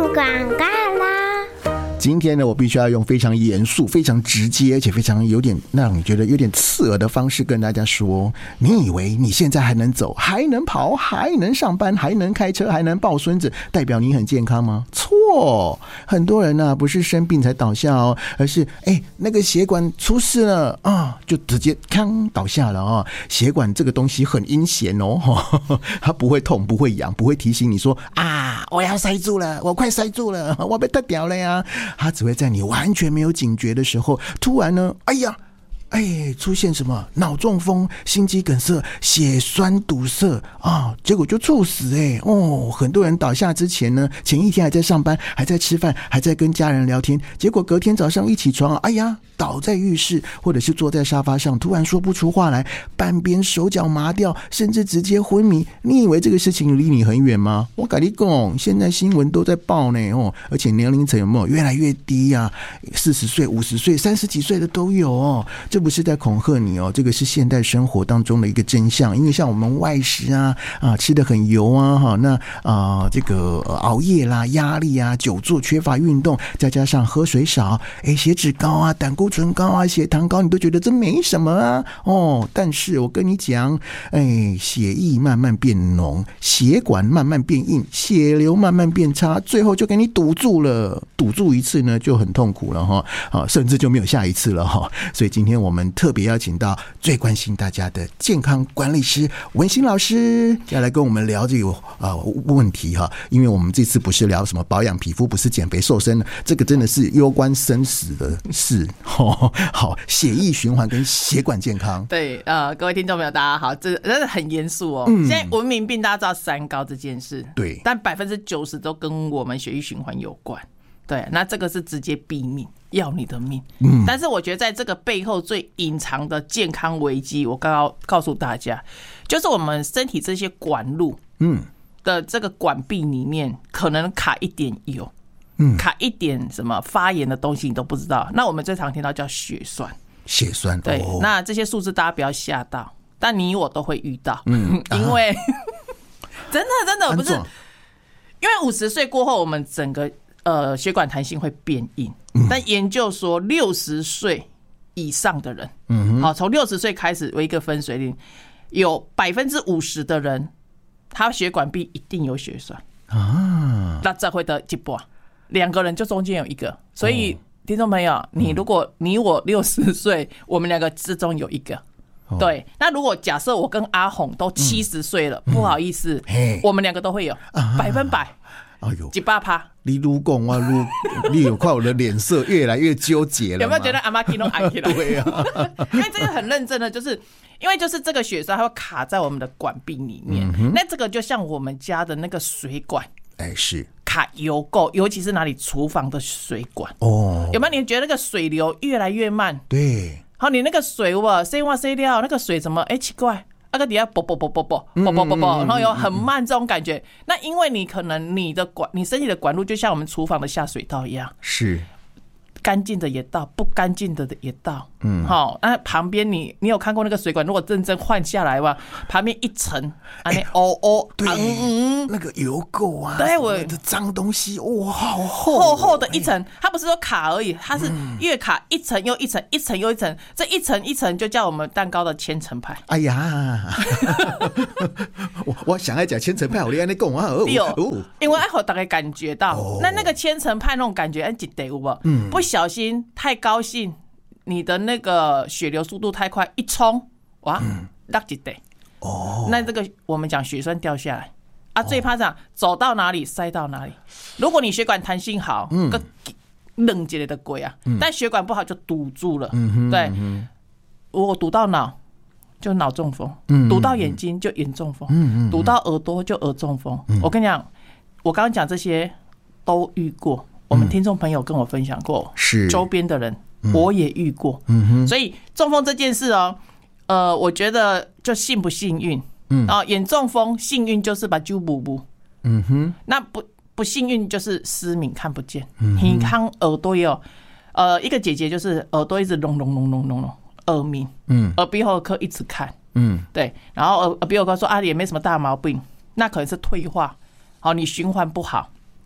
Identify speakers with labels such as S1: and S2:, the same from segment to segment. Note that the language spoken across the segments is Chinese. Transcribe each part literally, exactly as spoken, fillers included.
S1: 广告啦。
S2: 今天呢，我必须要用非常严肃、非常直接，而且非常有点让你觉得有点刺耳的方式跟大家说：你以为你现在还能走、还能跑、还能上班、还能开车、还能抱孙子，代表你很健康吗？错，很多人呢、啊、不是生病才倒下哦，而是哎那个血管出事了啊，就直接康倒下了啊。血管这个东西很阴险哦，呵呵，它不会痛、不会痒、不会提醒你说啊我要塞住了，我快塞住了，我被断掉了呀。它只会在你完全没有警觉的时候，突然呢，哎呀，哎，出现什么脑中风、心肌梗塞、血栓堵塞啊，结果就猝死哎、欸、哦，很多人倒下之前呢，前一天还在上班，还在吃饭，还在跟家人聊天，结果隔天早上一起床，哎呀，倒在浴室或者是坐在沙发上，突然说不出话来，半边手脚麻掉，甚至直接昏迷。你以为这个事情离你很远吗？我跟你讲，现在新闻都在报呢哦，而且年龄层有没有越来越低啊？四十岁、五十岁、三十几岁的都有哦。这不是在恐吓你哦，这个是现代生活当中的一个真相。因为像我们外食啊啊吃得很油啊哈，那啊这个熬夜啦、压力啊、久坐、缺乏运动，再加上喝水少，哎血脂高啊、胆固醇高啊、血糖高，你都觉得这没什么啊哦。但是我跟你讲，哎，血液慢慢变浓，血管慢慢变硬，血流慢慢变差，最后就给你堵住了。堵住一次呢就很痛苦了哈啊，甚至就没有下一次了哈。所以今天我们我们特别邀请到最关心大家的健康管理师文心老师，要来跟我们聊这个呃问题哈。因为我们这次不是聊什么保养皮肤，不是减肥瘦身，这个真的是攸关生死的事。哦、好，血液循环跟血管健康。
S3: 对，呃，各位听众朋友，大家好，这真的很严肃哦、嗯。现在文明病大家知道三高这件事，
S2: 对，
S3: 但百分之九十都跟我们血液循环有关。对，那这个是直接毙命，要你的命。嗯，但是我觉得在这个背后最隐藏的健康危机，我刚刚告诉大家，就是我们身体这些管路，嗯，的这个管壁里面可能卡一点油，嗯，卡一点什么发炎的东西你都不知道。那我们最常听到叫血栓，
S2: 血栓，
S3: 对，哦、那这些数字大家不要吓到，但你我都会遇到，嗯，因为、啊、真的真的不是，因为五十岁过后，我们整个。呃，血管弹性会变硬，嗯、但研究说六十岁以上的人，嗯，好，从六十岁开始为一个分水岭，有百分之五十的人，他血管壁一定有血栓啊，那这会得一半，两个人就中间有一个，所以、哦、听众朋友，你如果你我六十岁，我们两个之中有一个。哦、对，那如果假设我跟阿红都七十岁了、嗯，不好意思，嗯、我们两个都会有，啊、百分百。哎呦，几百趴！
S2: 你愈讲我愈，你有看我的脸色越来越纠结了。
S3: 有没有觉得阿妈听都爱起来？
S2: 对啊，
S3: 因为这个很认真的，就是因为就是这个血栓它会卡在我们的管壁里面、嗯，那这个就像我们家的那个水管，
S2: 哎是
S3: 卡油垢，尤其是哪里厨房的水管哦，有没有？你觉得那个水流越来越慢？
S2: 对，
S3: 好，你那个水哇塞哇塞掉，那个水怎么哎奇怪？那个底下啵啵啵啵啵啵啵啵啵，然后有很慢这种感觉。那因为你可能你的管，你身体的管路就像我们厨房的下水道一样，是干净的也到，不干净的也到。嗯，好，那旁边你你有看过那个水管，如果认真换下来哇，旁边一层，啊那哦哦，
S2: 对，嗯，那个油垢啊，
S3: 对，我
S2: 的脏东西，哇，好厚
S3: 厚厚的一层，它不是说卡而已，它是越卡一层又一层，一层又一层，这一层一层就叫我们蛋糕的千层派。
S2: 哎呀，我我想要讲千层派，我跟你讲啊，
S3: 有，因为爱好大家感觉到，哦、那那个千层派那种感觉，哎，一得有无？嗯，不小心太高兴。你的那个血流速度太快，一冲哇，落一地哦。那这个我们讲血栓掉下来啊，最怕啥？走到哪里塞到哪里。如果你血管弹性好，嗯，冷结的鬼啊，嗯，但血管不好就堵住了。嗯、对，嗯，我堵到脑就脑中风，嗯，堵到眼睛就眼中风，嗯，堵到耳朵就耳中风。嗯、我跟你讲，我刚刚讲这些都遇过，我们听众朋友跟我分享过，是周边的人。我也遇过，嗯哼，所以中风这件事哦，呃，我觉得就幸不幸运，嗯，啊，眼中风幸运就是把揪补补，嗯哼，那不不幸运就是失明看不见，嗯，你看耳朵也有，呃，一个姐姐就是耳朵一直隆隆隆隆隆隆，耳鸣，嗯，耳鼻喉科一直看，嗯，对，然后耳耳鼻喉科说啊也没什么大毛病，那可能是退化，好，你循环不好。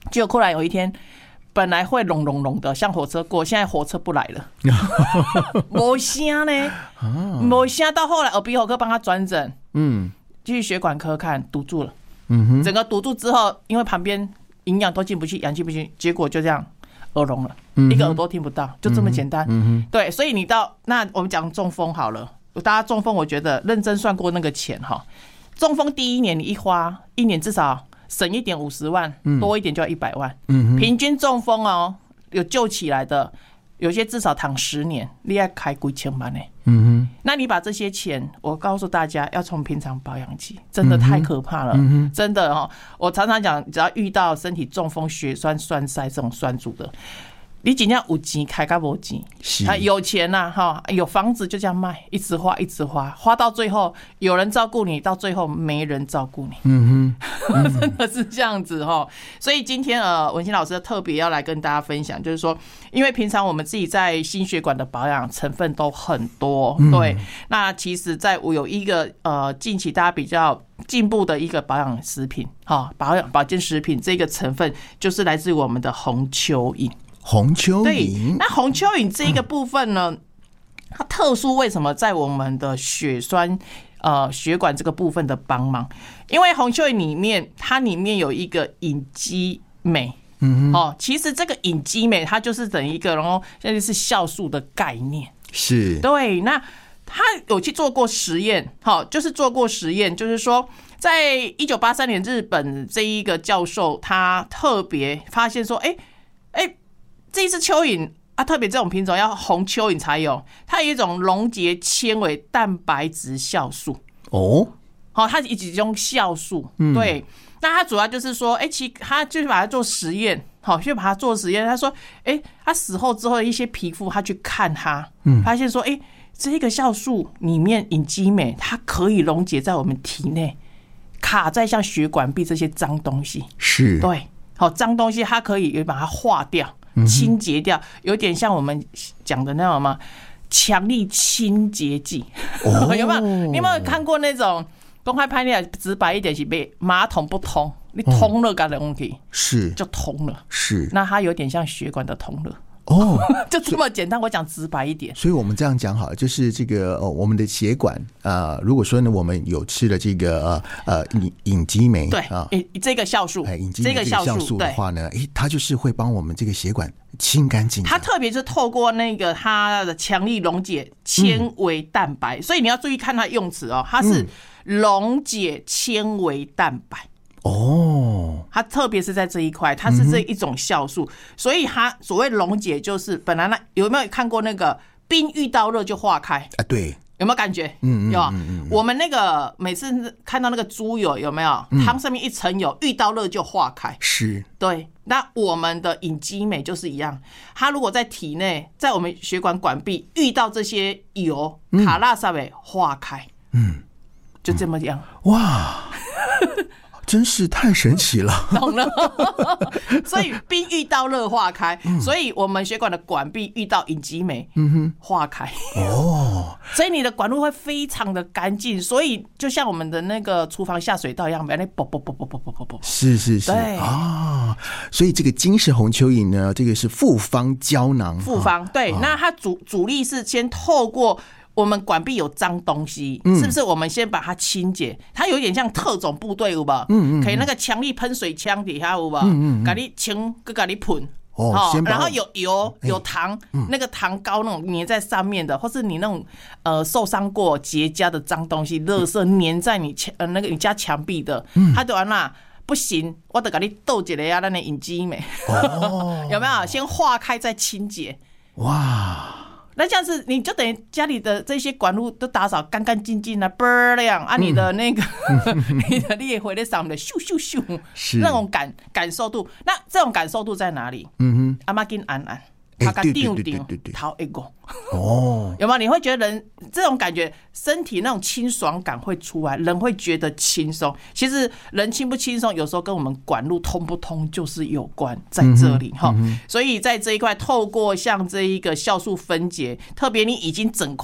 S3: 结果后来有一天，本来会隆隆隆的，像火车过，现在火车不来了，没声呢，没声。到后来耳鼻喉科帮他转诊，嗯，去血管科看，堵住了，嗯哼，整个堵住之后，因为旁边营养都进不去，氧气不进，结果就这样耳聋了，嗯、一个耳朵听不到，就这么简单。嗯嗯、对，所以你到那我们讲中风好了，大家中风，我觉得认真算过那个钱哈，中风第一年你一花，一年至少省一点五十万，多一点就要一百万。嗯，平均中风哦，有救起来的，有些至少躺十年，你要开几千万呢。嗯哼，那你把这些钱，我告诉大家，要从平常保养起，真的太可怕了。嗯、真的哦，我常常讲，只要遇到身体中风、血栓、栓塞这种栓阻的。你尽量有钱开个无钱，有钱呐、啊、哈，有房子就这样卖，一直花一直花，花到最后有人照顾你，到最后没人照顾你。嗯哼，嗯真的是这样子哈。所以今天呃，文馨老师特别要来跟大家分享，就是说，因为平常我们自己在心血管的保养成分都很多，对。那其实，在我有一个呃近期大家比较进步的一个保养食品，哈，保养保健食品这个成分就是来自于我们的红蚯蚓。
S2: 红蚯蚓，
S3: 对，那红蚯蚓这一个部分呢，它特殊为什么在我们的血栓呃血管这个部分的帮忙？因为红蚯蚓里面它里面有一个隐基酶，嗯哦，其实这个隐基酶它就是等于一个，然后现在是酵素的概念，
S2: 是
S3: 对。那他有去做过实验，好，就是做过实验，就是说，在一九八三年日本这一个教授他特别发现说，哎哎。这一只蚯蚓啊，特别这种品种要红蚯蚓才有，它有一种溶解纤维蛋白质酵素哦，好，它一种酵素，对，那它主要就是说，哎，其他就是把它做实验，好，去把它做实验，他说，哎，他死后之后的一些皮肤，他去看它，发现说，哎，这个酵素里面隐基酶，它可以溶解在我们体内，卡在像血管壁这些脏东西，
S2: 是，
S3: 对，好，脏东西它可以把它化掉。清洁掉，有点像我们讲的那种嘛，强力清洁剂。哦、有没有？你有没有看过那种公开拍片？直白一点是被马桶不通，你通了干的问题，
S2: 是
S3: 就通了。
S2: 是，
S3: 那它有点像血管的通了。
S2: 哦，
S3: 就这么简单，我讲直白一点。
S2: 所以我们这样讲好了，就是这个、哦、我们的血管啊、呃，如果说呢，我们有吃了这个呃隐隐基酶，
S3: 对啊，这个酵素，
S2: 哎，隐基酶这个酵素的话呢，哎，它就是会帮我们这个血管清干净。
S3: 它特别是透过那个它的强力溶解纤维蛋白，嗯、所以你要注意看它用词哦，它是溶解纤维蛋白。哦，它特别是在这一块，它是这一种酵素，嗯、所以它所谓溶解就是本来那有没有看过那个冰遇到热就化开
S2: 啊？对，
S3: 有没有感觉？嗯有、嗯嗯。我们那个每次看到那个猪油有没有汤上面一层油，遇到热就化开。
S2: 是，
S3: 对。那我们的隐基酶就是一样，它如果在体内，在我们血管管壁遇到这些油卡拉萨维化开，嗯，就这么样。
S2: 哇！真是太神奇了，
S3: 懂了。所以冰遇到热化开，嗯、所以我们血管的管壁遇到隐基酶，嗯哼，化开。哦，所以你的管路会非常的干净，所以就像我们的那个厨房下水道一样，没那啵啵啵啵啵啵啵啵。
S2: 是是是，对啊。所以这个金氏红蚯蚓呢，这个是复方胶囊，
S3: 复方对。哦、那它主主力是先透过。我们管壁有脏东西，是不是？我们先把它清洁，它有点像特种部队，有吧？嗯嗯，可以那个强力喷水枪底下有吧？嗯嗯，给你清，给你喷。哦，然后有油有糖，那个糖膏那种粘在上面的，或是你那种呃受伤过结痂的脏东西、垃圾粘在你墙呃那个你家墙壁的，它就完啦。不行，我得给你斗一个啊，那个隐基酶，有没有？先化开再清洁。哇！那这样子，你就等于家里的这些管路都打扫干干净净啊，倍儿亮啊！你的那个，嗯、你的裂回在上面的咻咻咻，是那种感感受度。那这种感受度在哪里？嗯哼，阿妈跟安安，他个定定掏一个哦，有没有？你会觉得人这种感觉，身体那种清爽感会出来，人会觉得轻松。其实人轻不轻松，有时候跟我们管路通不通就是有关，在这里哈。所以在这一块，透过像这一个酵素分解，特别你已经整块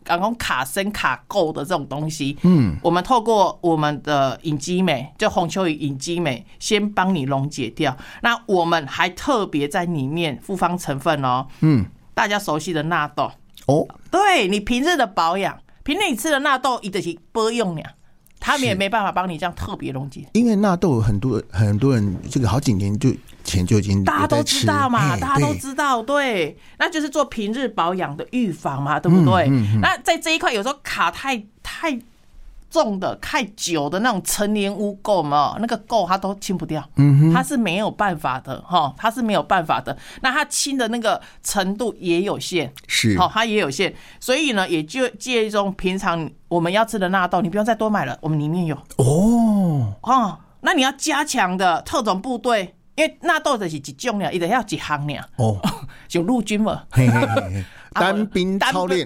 S3: 刚刚卡深卡垢的这种东西，嗯，我们透过我们的隐基美，就红蚯蚓隐基美，先帮你溶解掉。那我们还特别在里面复方成分哦，嗯，大家熟悉的纳豆哦，对你平日的保养，平日你吃的纳豆，一就是保用呀。他们也没办法帮你这样特别溶解，
S2: 因为纳豆很多很多人这个好几年就前就已经
S3: 大家都知道嘛，大家都知道，对，那就是做平日保养的预防嘛，对不对？嗯嗯嗯、那在这一块有时候卡太太重的、太久的那种陈年污垢嘛，那个垢它都清不掉，嗯，它是没有办法的哈，它是没有办法的。那它清的那个程度也有限，
S2: 是，
S3: 好，它也有限，所以呢，也就借一种平常我们要吃的纳豆，你不用再多买了，我们里面有哦哦。那你要加强的特种部队，因为纳豆就是一种俩，一定要一行俩哦，就陆军嘛。嘿嘿嘿
S2: 单兵操练，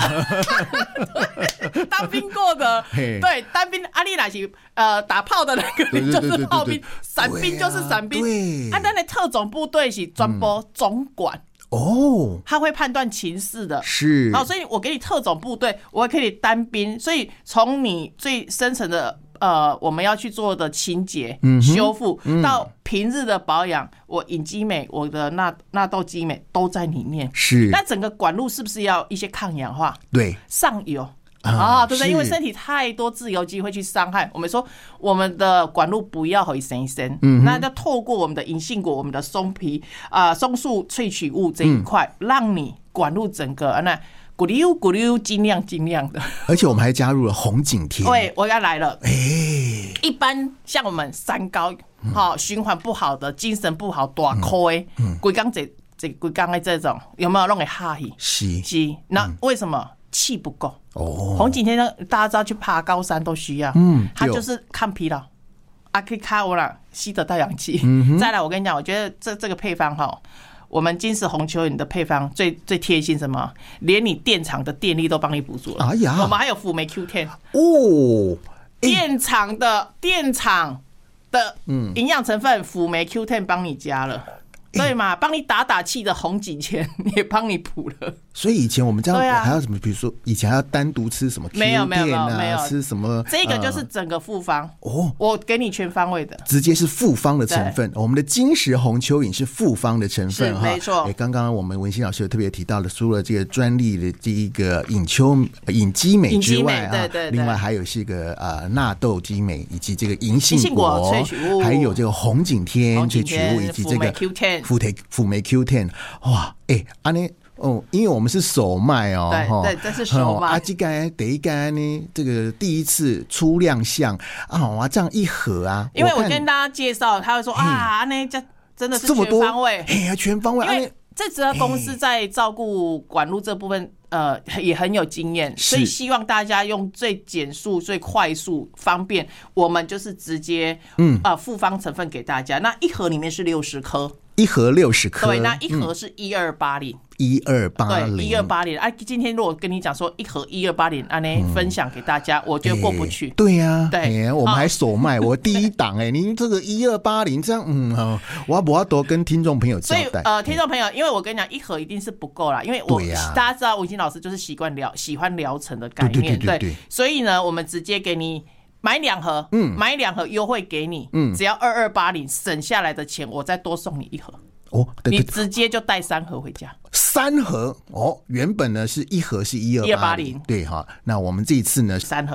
S3: 当兵过的，对，单兵阿丽娜是呃打炮的那个，就是炮兵，伞兵就是伞兵，啊，那特种部队是专播总管。哦，他会判断情势的，
S2: 是，
S3: 好，所以我给你特种部队，我会给你单兵，所以从你最深层的呃，我们要去做的清洁、嗯、修复，嗯、到平日的保养，我隐基美、我的纳纳豆基美都在里面。
S2: 是，
S3: 那整个管路是不是要一些抗氧化？
S2: 对，
S3: 上游。啊，对不对？因为身体太多自由基会去伤害我们，说我们的管路不要回生一生，嗯，那要透过我们的银杏果、我们的松皮啊、呃、松树萃取物这一块，嗯、让你管路整个那咕溜咕溜尽量尽量的。
S2: 而且我们还加入了红景天，
S3: 对，我要来了。哎，一般像我们三高，好、嗯、循环不好的、精神不好、大哭的，嗯，规工这这规工的这种有没有弄给哈气？
S2: 是
S3: 是，那为什么？气不够哦，红景天大家知道去爬高山都需要，嗯，它就是抗疲劳，啊，可以卡我啦，吸得到氧气。嗯、再来，我跟你讲，我觉得这这个配方哈，我们金石红蚯蚓的配方最最贴心什么？连你电厂的电力都帮你补足了。哎呀，我们还有辅酶 Q 十 哦，电厂的电厂的营养成分辅酶 Q 十 帮你加了。对嘛，帮你打打气的红景天也帮你补了。
S2: 所以以前我们这样还要什么？比如说以前还要单独吃什么 Q 店啊，没有没有没有吃什么？
S3: 这个就是整个复方哦，我给你全方位的，
S2: 直接是复方的成分。我们的金石红蚯蚓是复方的成分哈，
S3: 没错。
S2: 哎，刚刚我们文心老师有特别提到了，除了这个专利的这一个隐蚯隐基美之外啊，对对，另外还有是一个呃纳豆基美以及这个银杏果
S3: 萃取物，
S2: 还有这个红景天萃取物以及这个辅酶辅酶 Q 十，哇，哎，安尼。哦，因为我们是手卖哦，
S3: 对对，这是手卖。
S2: 啊，这个第一个呢，这个第一次出亮相啊，哇，这样一盒啊，
S3: 因为我跟大家介绍，他会说啊，那这真的是全方位，
S2: 哎呀，全方位，
S3: 因为这家公司在照顾管路这部分，呃，也很有经验，所以希望大家用最简速、最快速、方便，我们就是直接嗯啊复方成分给大家。那一盒里面是六十颗。
S2: 一盒六十颗，
S3: 对，那一盒是一二八零，
S2: 一二八零，
S3: 对，一二八零。啊，今天如果跟你讲说一盒一二八零，安呢分享给大家，我觉得过不去。
S2: 欸、对呀、啊，对、欸，我们还首卖，我第一档哎、欸，您这个一二八零这样，嗯，哦、我要不要多跟听众朋友交代？
S3: 所以呃，听众朋友，因为我跟你讲，一盒一定是不够啦，因为我、啊、大家知道文心老师就是习惯疗喜欢疗程的概念，对对对 对, 对, 对，所以呢，我们直接给你。买两盒，嗯，买两盒优惠给你，嗯，只要二二八零，省下来的钱我再多送你一盒，哦，你直接就带三盒回家。
S2: 三盒哦，原本呢是一盒是一二八零，对哈，那我们这一次呢
S3: 三盒。